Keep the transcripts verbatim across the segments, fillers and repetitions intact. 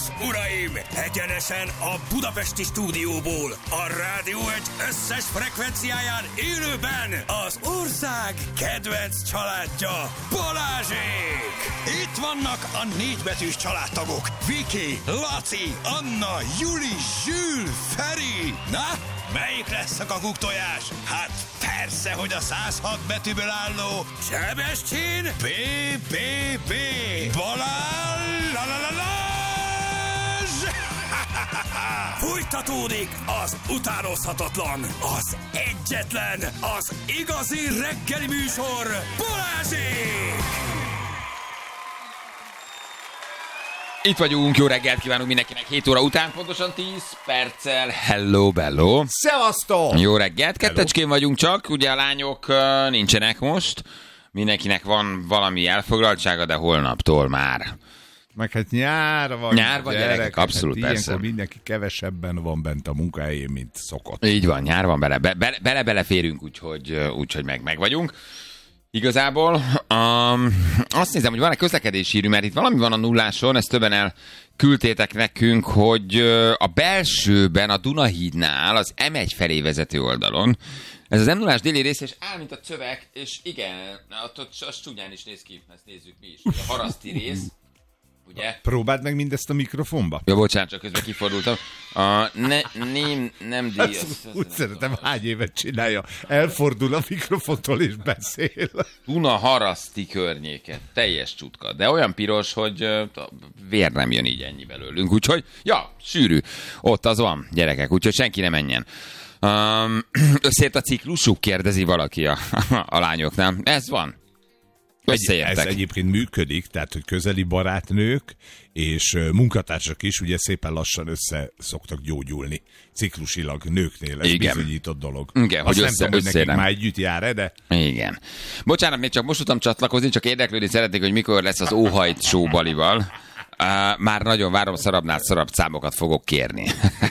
és uraim, egyenesen a budapesti stúdióból, a Rádió egy összes frekvenciáján élőben az ország kedvenc családja, Balázsék! Itt vannak a négybetűs családtagok, Viki, Laci, Anna, Juli, Zsül, Feri. Na, melyik lesz a kakuktojás? Hát persze, hogy a száz hat betűből álló Sebestyén bé bé bé Balázs! La, la, la, la. Fújtatódik az utánozhatatlan, az egyetlen, az igazi reggeli műsor, Balázsék! Itt vagyunk, jó reggelt kívánunk mindenkinek hét óra után, pontosan tíz perccel. Hello, bello! Szevasztok! Jó reggelt, kettecskén vagyunk csak, ugye a lányok uh, nincsenek most, mindenkinek van valami elfoglaltsága, de holnaptól már. Meg hát nyár van. Nyár van, gyerekek, gyerekek abszolút, hát persze. Mindenki kevesebben van bent a munkahelyén, mint szokott. Így van, nyár van, bele, be, bele, bele férünk, úgyhogy, úgyhogy meg, meg vagyunk. Igazából um, azt nézem, hogy van-e közlekedési hírű, mert itt valami van a nulláson, ezt többen elküldtétek nekünk, hogy a belsőben, a Dunahídnál, az em egy felé vezető oldalon, ez az em nullás déli rész, és áll, mint a cövek, és igen, ott az csúnyán is néz ki, ezt nézzük mi is, a haraszti rész. Ugye? Próbáld meg mindezt a mikrofonba. Ja, bocsánat, csak közben kifordultam. A ne, nem, nem díjas. Úgy szeretem, hány évet csinálja. Elfordul a mikrofontól és beszél. Duna-haraszti környéket. Teljes csutka. De olyan piros, hogy vér nem jön így ennyi belőlünk. Úgyhogy, ja, sűrű. Ott az van, gyerekek. Úgyhogy senki ne menjen. Um, összeért a ciklusuk, kérdezi valaki a, a lányoknál. Ez van. Ez egyébként működik, tehát, hogy közeli barátnők és munkatársak is ugye szépen lassan össze szoktak gyógyulni. Ciklusilag nőknél ez igen. bizonyított dolog. Igen, azt hogy nem össze, tudom, hogy nekik nem. már együtt jár-e, de... Igen. Bocsánat, még csak most tudtam csatlakozni, csak érdeklődni szeretnék, hogy mikor lesz az Óhajt show Balival. Uh, már nagyon várom, szarabbnál szarabb számokat fogok kérni.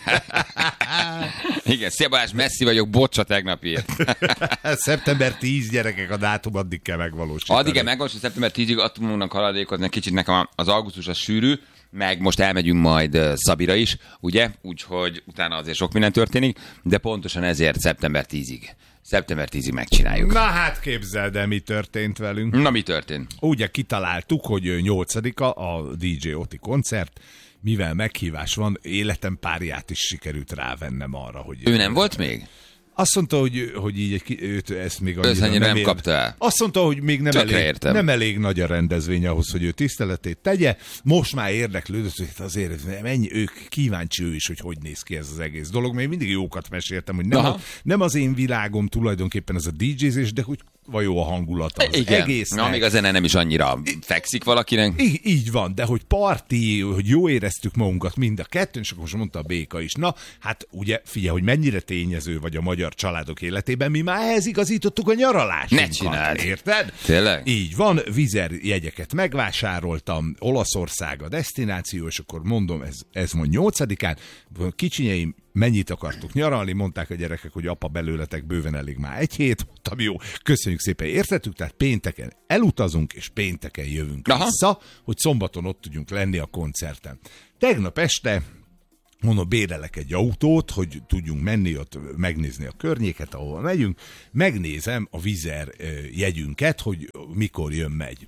Igen, szia Balázs, messzi vagyok, bocsa tegnapért. szeptember tíz gyerekek, a dátum addig kell megvalósítani. Addig kell megvalósítani, szeptember tízig adtunk haladékozni, kicsit nekem az augusztus az sűrű, meg most elmegyünk majd Szabira is, ugye? Úgyhogy utána azért sok minden történik, de pontosan ezért szeptember tízig. Szeptember tízig megcsináljuk. Na hát képzeld el, mi történt velünk. Na mi történt? Ugye kitaláltuk, hogy nyolcadika a dé dzsé Oti koncert, mivel meghívás van, életem párját is sikerült rávennem arra, hogy... Ő nem volt még? Azt mondta, hogy, hogy így egy, őt ezt még annyira nem, nem ér... kapta el. Azt mondta, hogy még nem elég, nem elég nagy a rendezvény ahhoz, hogy ő tiszteletét tegye. Most már érdeklődött, hogy azért mennyi, ők kíváncsi ő is, hogy hogy néz ki ez az egész dolog. Mert én mindig jókat meséltem, hogy nem, a, nem az én világom tulajdonképpen ez a dé jézés, de hogy vagy jó a hangulata az igen. egésznek. Na, még a zene nem is annyira fekszik valakinek. Így, így van, de hogy parti, hogy jó éreztük magunkat mind a kettőn, és akkor most mondta a Béka is. Na, hát ugye figyelj, hogy mennyire tényező vagy a magyar családok életében, mi már ehhez igazítottuk a nyaralásunkat. Ne csináld. Érted? Tényleg? Így van, Vizer jegyeket megvásároltam, Olaszország a destináció, és akkor mondom, ez, ez mond nyolcadikán, kicsinyeim, mennyit akartuk nyaralni, mondták a gyerekek, hogy apa, belőletek bőven elég már egy hét, mondtam, jó, köszönjük szépen, értettük, tehát pénteken elutazunk, és pénteken jövünk Aha. vissza, hogy szombaton ott tudjunk lenni a koncerten. Tegnap este, mondom, bérelek egy autót, hogy tudjunk menni ott, megnézni a környéket, ahol megyünk, megnézem a Vizer jegyünket, hogy mikor jön, megy.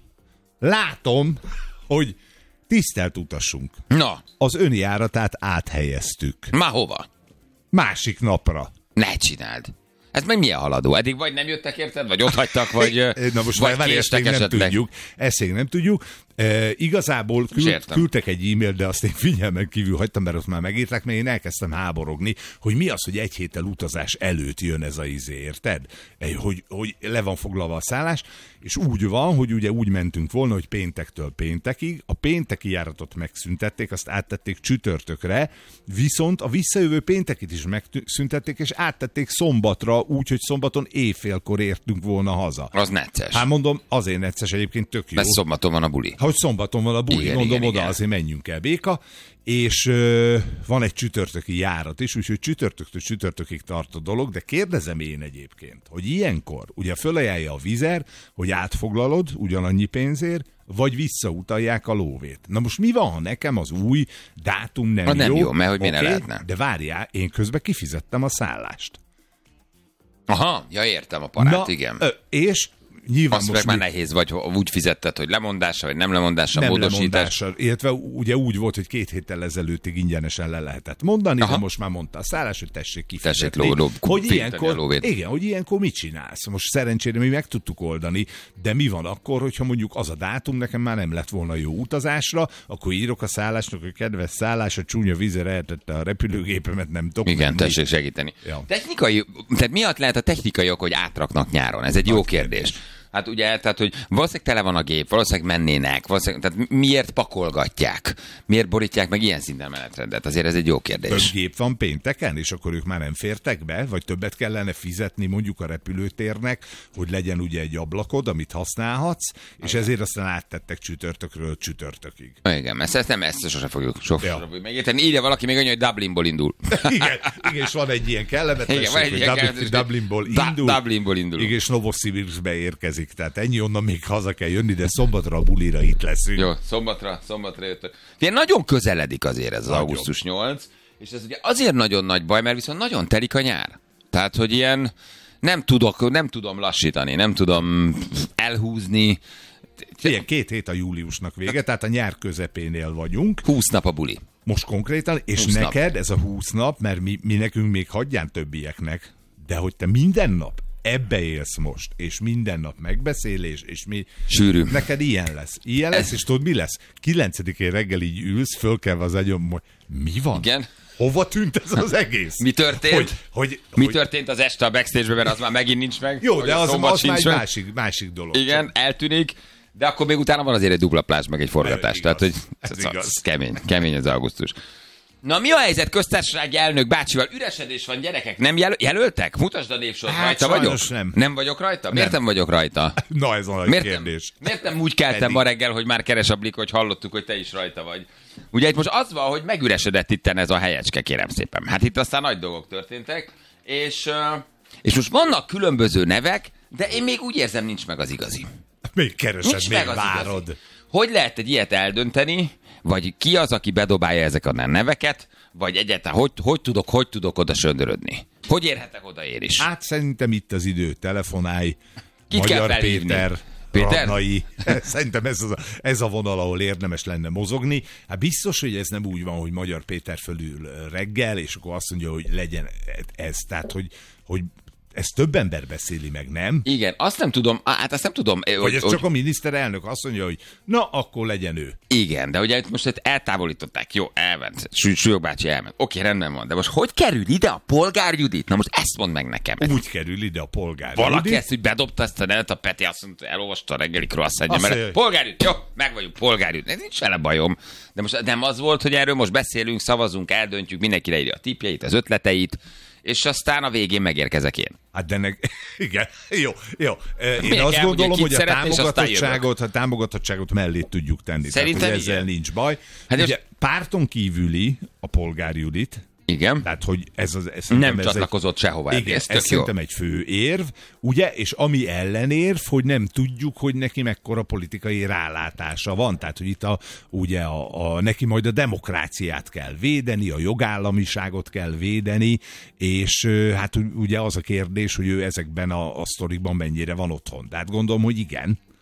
Látom, hogy tisztelt utassunk. Na. Az önjáratát áthelyeztük. Már hova? Másik napra. Ne csináld. Ez meg milyen haladó? Eddig vagy nem jöttek érted, vagy ott hagytak, vagy, Na most vagy már késtek nem esetleg. tudjuk. Ezt még nem tudjuk. E, igazából küld, küldtek egy e-mail, de azt én figyelmen kívül hagytam, mert ott már megírták, mert én elkezdtem háborogni, hogy mi az, hogy egy héttel utazás előtt jön ez a izé, érted? E, hogy, hogy le van foglalva a szállás, és úgy van, hogy ugye úgy mentünk volna, hogy péntektől péntekig, a pénteki járatot megszüntették, azt áttették csütörtökre, viszont a visszajövő péntekit is megszüntették, és áttették szombatra, úgy, hogy szombaton éjfélkor értünk volna haza. Az necces. Hát mondom, azért necces, egyébként tök jó. Mert szombaton van a buli. Hogy szombaton van a buli, igen, mondom, igen, oda igen. azért menjünk el, béka, és ö, van egy csütörtöki járat is, úgyhogy csütörtöktől csütörtökig tart a dolog, de kérdezem én egyébként, hogy ilyenkor ugye fölajánlja a Vizer, hogy átfoglalod ugyanannyi pénzért, vagy visszautalják a lóvét. Na most mi van, ha nekem az új dátum nem, ha nem jó? jó, mert hogy miért okay, ne lehetne? De várjál, én közben kifizettem a szállást. Aha, ja értem a parát, Na, igen. Ö, és nyilván Azt most meg már mi- nehéz, vagy úgy fizetted, hogy lemondással, vagy nem lemondással, nem módosítás. lemondással, illetve ugye úgy volt, hogy két héttel ezelőttig ingyenesen le lehetett mondani, Aha. de most már mondta a szállás, hogy tessék kifizetni. Tessék ló, ló, hogy félteni ilyenkor, a lóvét. igen, hogy ilyenkor mit csinálsz? Most szerencsére mi meg tudtuk oldani, de mi van akkor, hogyha mondjuk az a dátum nekem már nem lett volna jó utazásra, akkor írok a szállásnak, hogy kedves szállás, a csúnya Vizer eltette a repülőgépemet, nem tudok Igen, menni. tessék segíteni. Ja. Technikai, tehát miatt lehet a technikai ok, hogy átraknak nyáron? Ez egy jó Nagy kérdés. kérdés. Hát ugye, tehát, hogy valószínűleg tele van a gép, valószínűleg mennének, valószínűleg, tehát miért pakolgatják? Miért borítják meg ilyen szinten menetrendet? Azért ez egy jó Több kérdés. gép van pénteken, és akkor ők már nem fértek be, vagy többet kellene fizetni mondjuk a repülőtérnek, hogy legyen ugye egy ablakod, amit használhatsz, és ezért aztán áttettek csütörtökről csütörtökig. Igen, ezt, ezt nem, ezt sose fogjuk, sose Ja. fogjuk megérteni. Írja valaki még annyi, hogy Dublinból indul. Igen, igen, és van egy ilyen kellemetesség, Igen, van egy hogy ilyen Dublin, kellemetesség. Dublinból Da- indul, Dublinból indul. igen, és Novosibirskbe érkezik, tehát ennyi, onnan még haza kell jönni, de szombatra a bulira itt leszünk. Jó, szombatra, szombatra jöttök. Ilyen nagyon közeledik azért ez az Nagyon. augusztus nyolc, és ez ugye azért nagyon nagy baj, mert viszont nagyon telik a nyár. Tehát, hogy ilyen nem tudok, nem tudom lassítani, nem tudom elhúzni. Ilyen két hét a júliusnak vége, tehát a nyár közepénél vagyunk. húsz nap a buli. Most konkrétan, és húsz neked nap. ez a húsz nap, mert mi, mi nekünk még hagyján többieknek, de hogy te minden nap ebbe élsz most, és minden nap megbeszélés, és mi... Sűrű. Neked ilyen lesz. Ilyen lesz, Ez- és tudod, mi lesz? kilencedikén reggel így ülsz, fölkelve az agyom, hogy mi van? Igen. Hova tűnt ez az egész? Mi történt? Hogy, hogy, Mi hogy, történt az este a backstage-ben, mert az már megint nincs meg. Jó, Hogy de a az, szombat az már egy sincs meg. másik, másik dolog. Igen, eltűnik, de akkor még utána van azért egy dupla plázs, meg egy forgatás. Ez Tehát, igaz. hogy Ez ez, igaz. az kemény, kemény az augusztus. Na, mi a helyzet köztársasági elnök bácsival? Üresedés van, gyerekek, nem jel- jelöltek? Mutasd a névsort, Hát rajta vagyok? sajnos nem. Nem vagyok rajta? Miért nem, Nem. vagyok rajta? Na, ez a nagy Miért nem, kérdés. miért nem úgy keltem Pedig. ma reggel, hogy már keres a Blik, hogy hallottuk, hogy te is rajta vagy? Ugye itt most az van, hogy megüresedett itten ez a helyecske, kérem szépen. Hát itt aztán nagy dolgok történtek, és, ö, és most vannak különböző nevek, de én még úgy érzem, nincs meg az igazi. Még keresed, Nincs még meg az várod. igazi. Hogy lehet egy ilyet eldönteni, vagy ki az, aki bedobálja ezeket a neveket, vagy egyáltalán hogy, hogy tudok, hogy tudok oda söndörödni? Hogy érhetek oda én is? Hát szerintem itt az idő, telefonálj, Kit kell Magyar felhívni? Péter, Péter? Radnai. Szerintem ez, az a, ez a vonal, ahol érdemes lenne mozogni. Hát biztos, hogy ez nem úgy van, hogy Magyar Péter fölül reggel, és akkor azt mondja, hogy legyen ez. Tehát, hogy, hogy ezt több ember beszéli meg, nem? Igen, azt nem tudom, á, hát azt nem tudom. Vagy hogy, ez hogy, csak a miniszterelnök azt mondja, hogy na, akkor legyen ő. Igen, de ugye itt most itt eltávolították. Jó, elment. Sü- Sülyog bácsi elment. Oké, rendben van. De most hogy kerül ide a Polgár Judit? Na most ezt mondd meg nekem. Úgy kerül ide a polgár. Valaki Judit. ezt, hogy bedobta ezt a nevet, a Peti azt mondta, elolvasta a reggeli croissantja, Azt mert mondja, Polgár Judit, jó, meg vagyunk, Polgár Judit. Nincs vele bajom. De most nem az volt, hogy erről most beszélünk, szavazunk, eldöntjük, mindenki leírja a tippjeit, az ötleteit, és aztán a végén megérkezek én. Hát de nek... igen, jó, jó. Én Miért azt kell, gondolom, ugye, hogy kit a szeretni, és aztán támogatottságot, a támogatottságot mellé tudjuk tenni. Szerintem Tehát, hogy ezzel igen. nincs baj. Hát Ugye most- párton kívüli a Polgár Judit, Igen. tehát hogy ez az... Ez Nem szerintem ez csatlakozott sehova. Egy, eddig, igen, ez ez, tök ez jó. szerintem egy fő érv, ugye, és ami ellenérv, hogy nem tudjuk, hogy neki mekkora politikai rálátása van. Tehát, hogy itt a, ugye a, a, neki majd a demokráciát kell védeni, a jogállamiságot kell védeni, és ö, hát ugye az a kérdés, hogy ő ezekben a, a sztorikban mennyire van otthon. Tehát gondolom, hogy igen.